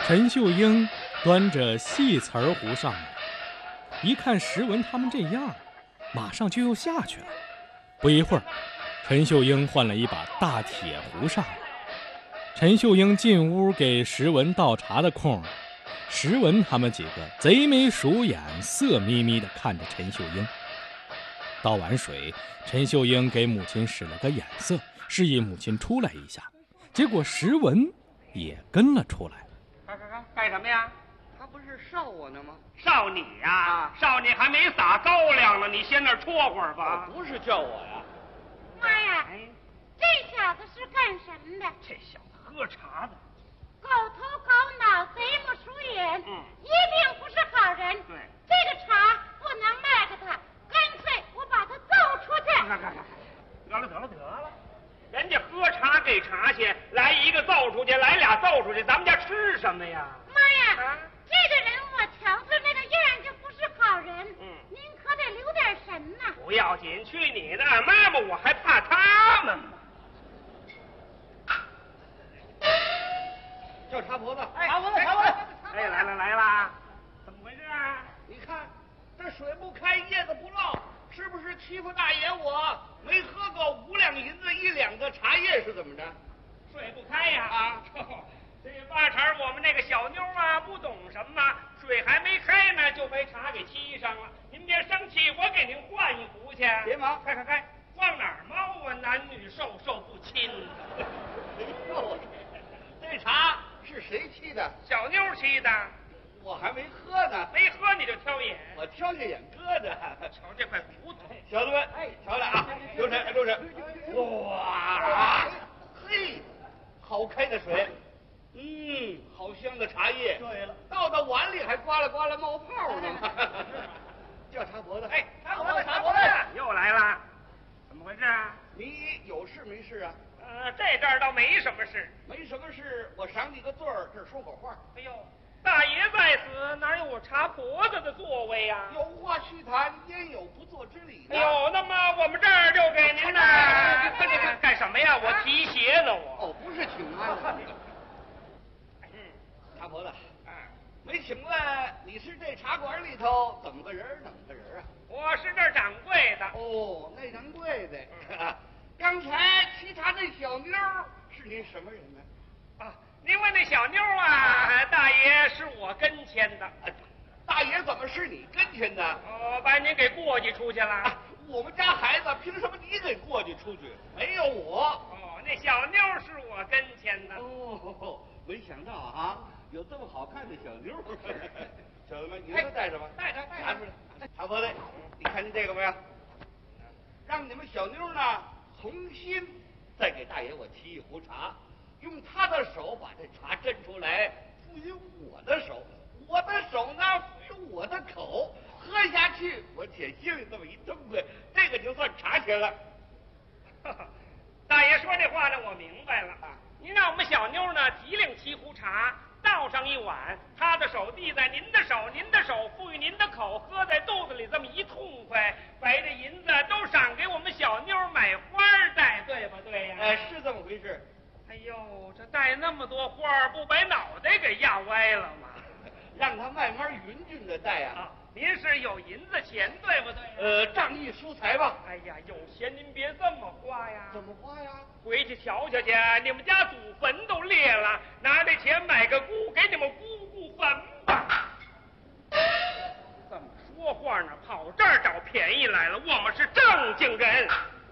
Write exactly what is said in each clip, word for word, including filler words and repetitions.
陈秀英端着细瓷儿壶上来，一看石文他们这样，马上就又下去了。不一会儿，陈秀英换了一把大铁壶上来。陈秀英进屋给石文倒茶的空，石文他们几个贼眉鼠眼，色眯眯地看着陈秀英。倒完水，陈秀英给母亲使了个眼色，示意母亲出来一下。结果石文也跟了出来。 干干干干什么呀？ 他不是烧我呢吗？ 烧你呀、啊！烧你还没撒高粱呢，你先那儿戳会儿吧。 不是叫我呀。 妈呀，哎、这小子是干什么的？ 这小子喝茶的， 狗头狗脑，贼目鼠眼，嗯，一定不是好人。 对， 这个茶不能卖给他，干脆我把他揍出去。 得了得了得了，人家喝茶给茶去，来一个揍出去，来俩揍出去，咱们家吃什么呀？ 妈呀，啊、这个人我瞧他那个样就不是好人。嗯，您可得留点神呐。 不要紧，去你的！妈妈，我还怕他们吗？ 叫茶婆子， 哎， 茶婆子，茶婆子， 哎，来了来了，怎么回事啊？ 你看这水不开，叶子不漏，是不是欺负大爷我？没喝够五两银子一两个茶叶是怎么着？ 水不开呀！ 啊， 这八成我们那个小妞啊不懂什么，水还没开呢就被茶给沏上了。您别生气，我给您换一壶去。 别忙， 开开开，往哪儿猫啊？男女授受不亲。 哎呦，这茶是谁沏的？ 小妞沏的。 我还没喝呢。 没喝你就挑眼？ 我挑下眼搁着。 瞧这块骨头， 小子们，哎，瞧着啊，留神，留神。哇，嘿，好开的水。嗯，好香的茶叶。对了，倒到碗里还刮啦刮啦冒泡呢。叫茶婆子。 哎， 茶婆子，茶婆子，又来了，怎么回事啊？ 你有事没事啊？ 呃，这阵儿倒没什么事。 没什么事，我赏你个罪儿，这儿说会儿话。 哎呦，大爷在此，哪有我茶婆子的座位呀、啊？ 有话须谈，焉有不做之理呢？ 哎呦，那么我们这儿就给您呢。干什么呀？我提鞋呢，我。 哦，不是请安。嗯，茶婆子，啊，没请问你是这茶馆里头怎么个人怎么个人啊？ 我是这儿掌柜的。 哦，那掌柜的。嗯、刚才沏茶那小妞是您什么人呢？ 啊，您问那小妞啊，大爷是我跟前的。 啊、大爷怎么是你跟前的？ 哦，把您给过继出去了。啊、 我们家孩子凭什么你给过继出去？没有我。 哦，那小妞是我跟前的。 哦，没想到啊，有这么好看的小妞。小子们，你们都带着吧？ 带着，带着。 拿出来。茶婆子，你看见这个没有？让你们小妞呢重新再给大爷我沏一壶茶，用他的手把这茶斟出来，赋予我的手，我的手呢赋予我的口，喝下去我且心里这么一痛快，这个就算茶钱了。 大爷说这话呢，我明白了。您让我们小妞呢提领沏壶茶，倒上一碗，他的手递在您的手，您的手赋予您的口，喝在肚子里这么一痛快，把这银子都赏给我们小妞买花戴，对不对呀？ 哎，是这么回事。 哎呦，这戴那么多花，不把脑袋给压歪了吗？ 让他慢慢匀匀的戴啊。 啊，您是有银子钱，对不对？ 呃，仗义疏财吧。 哎呀，有钱您别这么花呀。 怎么花呀？ 回去瞧瞧去，你们家祖坟都裂了，拿这钱买个姑，给你们姑姑坟吧。这么说话呢，跑这儿找便宜来了，我们是正经人。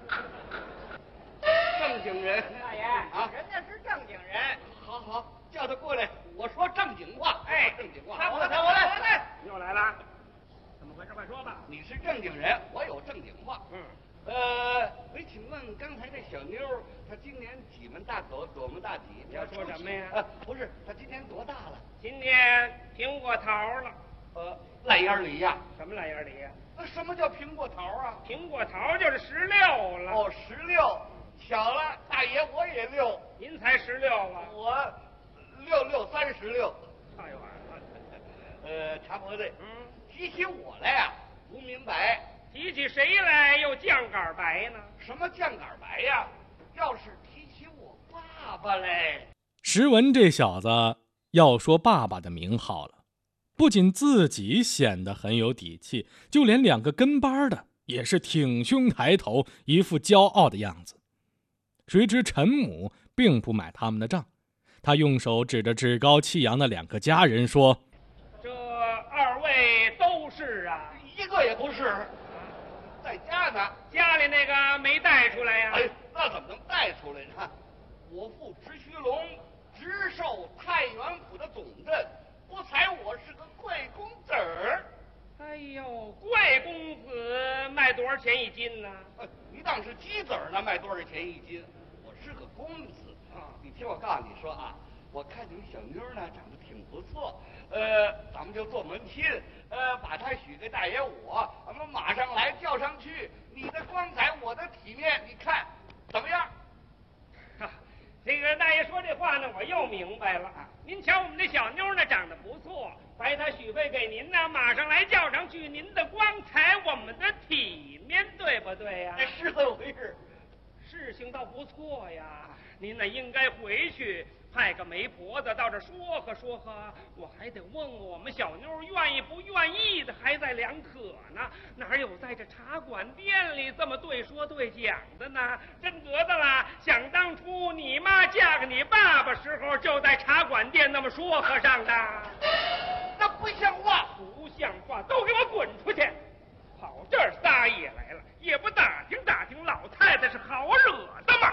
正经人， 大爷啊， 人家是正经人。 好好，叫他过来，我说正经话。 哎， 正经话。 他我来，我来，来，又来了，怎么回事？快说吧。 你是正经人，我有正经话。嗯。呃，没请问刚才这小妞，她今年几门大口，多门大体？ 你要说什么呀？ 呃，不是，她今年多大了？ 今年苹果桃了。 呃，烂眼梨呀？ 什么烂眼梨呀？ 那什么叫苹果桃啊？ 苹果桃就是十六了。 哦，十六。巧了，大爷我也六。 您才十六啊？ 我六六三十六。 差一晚了。 呃，茶婆子， 嗯， 提起我来呀、啊，不明白。 提起谁来又酱杆白呢？ 什么酱杆白呀？要是提起我爸爸嘞。 石文这小子要说爸爸的名号了，不仅自己显得很有底气，就连两个跟班的也是挺胸抬头，一副骄傲的样子。谁知陈母并不买他们的账，他用手指着趾高气扬的两个家人说： 这二位都是啊？ 一个也不是，在家呢。 家里那个没带出来呀、啊？ 哎，那怎么能带出来呢？我父直须龙直授太原府的总镇，不才我是个贵公子儿。 哎呦，贵公子卖多少钱一斤呢？ 你当是鸡子儿呢，卖多少钱一斤？我是个公子啊！你听我告诉你说啊，我看你们小妞呢长得挺不错，呃，咱们就做门亲，呃，把她许给大爷我，咱们马上来叫上去。你的光彩，我的体面，你看怎么样？ 啊，这个大爷说这话呢，我又明白了。您瞧我们这小妞呢，长得不错，白她许配给您呢，马上来叫上去。您的光彩，我们的体面，对不对呀、啊？ 是这么回事。 事情倒不错呀，您呢应该回去派个媒婆子到这说和说和，我还得问问我们小妞愿意不愿意的，还在两可呢。哪有在这茶馆店里这么对说对讲的呢？真得的啦！想当初你妈嫁给你爸爸时候，就在茶馆店那么说和上的。 那不像话， 不像话，都给我滚出去！跑这儿撒野来了，也不打听打听老太太是好惹的吗？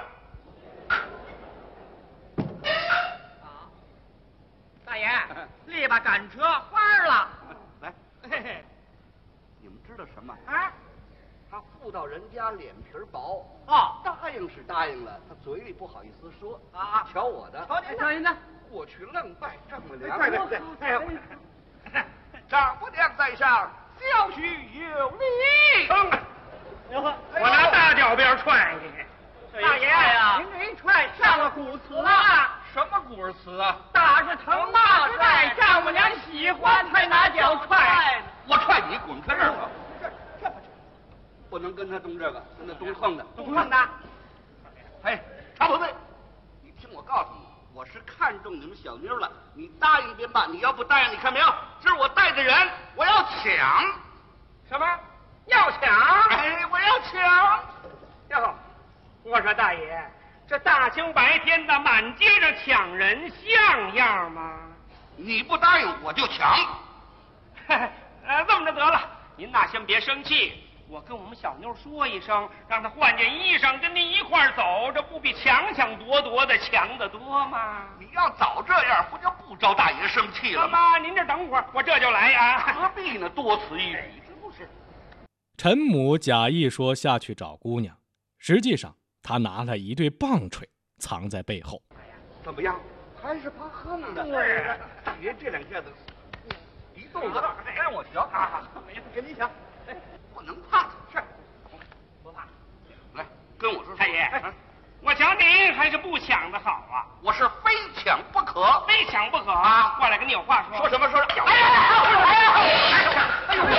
啊，大爷，力吧赶车花了。 来， 嘿嘿， 你们知道什么？ 啊， 他妇道人家脸皮薄哦， 答应是答应了，他嘴里不好意思说啊。 瞧我的， 瞧您，瞧您的， 过去愣拜丈母娘。 对对对， 哎呦，丈母娘在上，小婿有礼。 嗯，我拿大脚鞭踹你。 大爷呀，您这一踹上了古词了。 什么古词啊？ 打是疼，骂是爱，丈母娘喜欢才拿脚踹。 我踹你，滚开这儿吧！这这不不能跟他动这个，跟他动横的， 动横的。 哎，常宝贝，你听我告诉你，我是看中你们小妞了，你答应便罢，你要不答应，你看没有？这是我带的人，我要抢。 什么？要抢？ 哎，我要抢。 哟，我说大爷，这大清白天的满街上抢人，像样吗？ 你不答应，我就抢。 呃，这么着得了，您呐先别生气，我跟我们小妞说一声，让她换件衣裳，跟您一块儿走，这不比抢抢夺夺的强得多吗？ 你要早这样，不就不招大爷生气了吗？ 妈，您这等会儿，我这就来啊。 何必呢？多此一举，是不是？ 陈母假意说下去找姑娘，实际上他拿了一对棒槌藏在背后。 怎么样？还是怕横的。 对呀， 大爷这两下子一动作，让我瞧啊！ 没事，跟你抢。 哎，不能怕他。 是， 不怕。 来，跟我说。 太爷，我瞧您还是不抢的好啊！ 我是非抢不可， 非抢不可啊！ 过来跟你有话说。 说什么说什么？ 哎呀！哎呀！ 哎呦！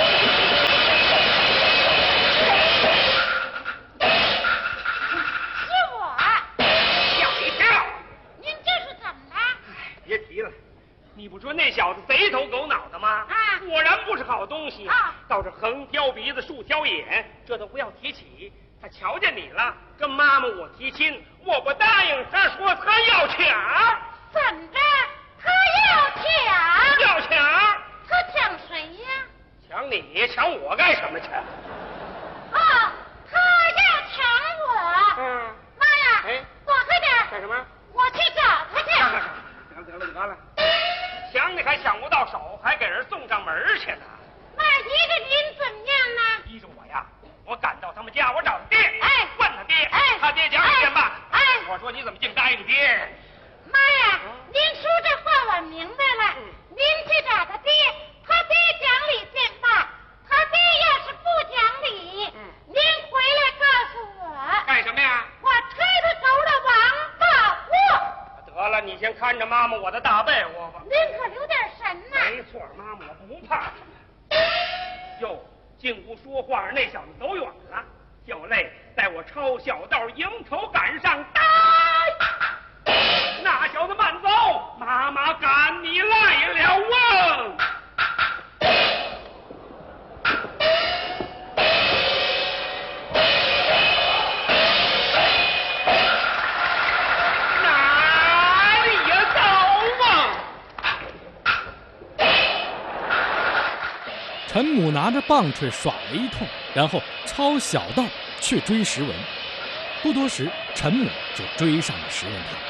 是我。 吓一跳！ 您这是怎么了？ 别提了，你不说那小子贼头狗脑的吗？ 啊， 果然不是好东西啊！ 倒是横挑鼻子竖挑眼，这都不要提起。他瞧见你了，跟妈妈我提亲，我不答应，他说他要抢。 怎着？他要抢？ 要抢？ 他抢谁呀？ 抢你？抢我干什么去？ 哦，他要抢我。 嗯。 妈呀！ 哎， 躲开点！ 干什么？ 我去找他去。 行得了得了，抢你还抢不到手，还给人送上门去呢。 那依着您怎么样呢？ 依着我呀，我赶到他们家，我找他爹， 哎， 问他爹， 哎， 他爹讲几遍吧。 哎， 我说你怎么净答应爹？ 妈呀，您说这话我明白了。 嗯、 您去找他爹，他爹讲理便罢。他爹要是不讲理， 嗯， 您回来告诉我。 干什么呀？ 我推他头的王八货。 得了，你先看着妈妈我的大被窝吧。 您可留点神呐。 没错，妈妈我不怕。哟，进屋说话，那小子走远了。就累在我抄小道迎头赶上，打！那小子慢走，妈妈赶你陈母拿着棒槌耍了一通，然后抄小道去追石文。不多时，陈母就追上了石文他。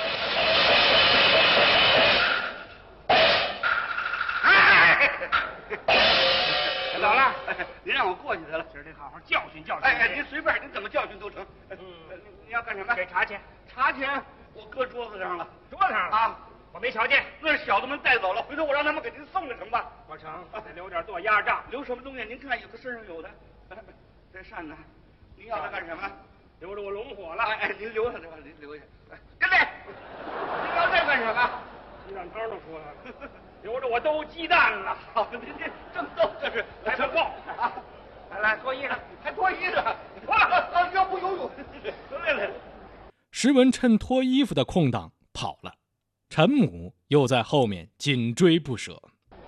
老了，您让我过去得了， 今儿得好好教训教训。 哎哎，您随便，您怎么教训都成。嗯，你要干什么？ 给茶钱。 茶钱我搁桌子上了， 桌子上了啊， 我没瞧见。 那是小子们带走了，回头我让他们给您送了成吧。 我成，得留点做压账。 留什么东西？您看，有的身上有的。这扇呢，您要它干什么？ 留着我龙火了。 哎哎，您留下这吧，您留下。哎，跟来，您要这干什么？ 鸡蛋汤都出来了，留着我兜鸡蛋了。 好，您这正逗这是， 来份报啊！ 来来，脱衣裳， 还脱衣裳，啊！要不游泳？来来。 石文趁脱衣服的空档跑了，陈母又在后面紧追不舍。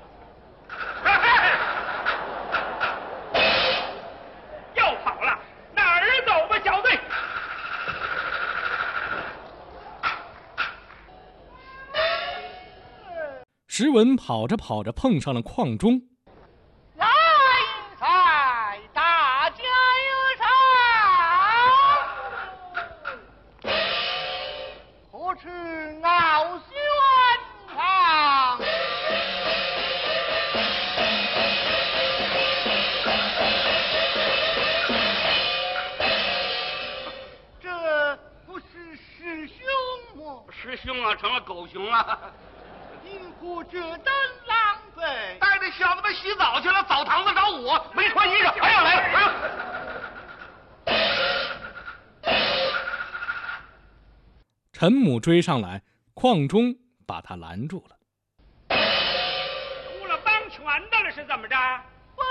又跑了，哪儿走吧，小队？ 石文跑着跑着碰上了邝中。 来在大家有赏，何处傲轩堂？这不是师兄吗？ 师兄啊，成了狗熊了。 因故这等狼狈， 带着小子们洗澡去了，澡堂子找我，没穿衣裳，还要来了。 陈母追上来，邝中把他拦住了。 出了帮拳的了是怎么着？ 非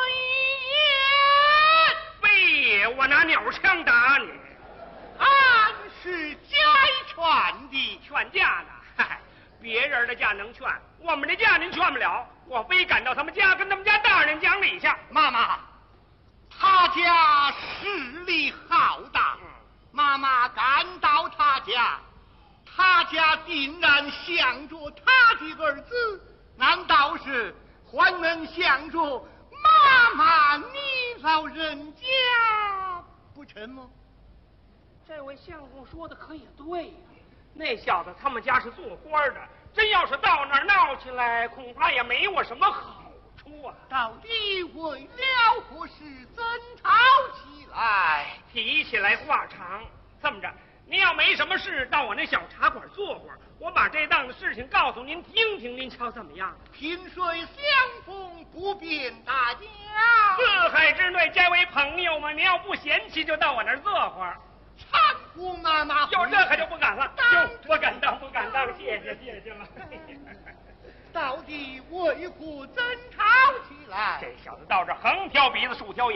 也， 非也，我拿鸟枪打你， 俺是家劝的， 劝架呢？嗨，别人的架能劝，我们的架您劝不了。我非赶到他们家，跟他们家大人讲理去。 妈妈，他家势力浩大，妈妈赶到他家，他家定然想着他的儿子，难道是还能想着妈妈你老人家不成吗？ 这位相公说的可也对呀、啊，那小子他们家是做官的，真要是到那儿闹起来，恐怕也没我什么好处啊。 到底为了何事争吵起来？ 提起来话长，这么着，您要没什么事，到我那小茶馆坐会儿，我把这档子事情告诉您听听，您瞧怎么样？ 萍水相逢不便大家， 四海之内皆为朋友嘛。您要不嫌弃，就到我那儿坐会儿。 搀扶妈妈， 有这可就不敢了，哟，不敢当，不敢当，谢谢谢谢了。 到底为何争吵起来？ 这小子到这横挑鼻子竖挑眼。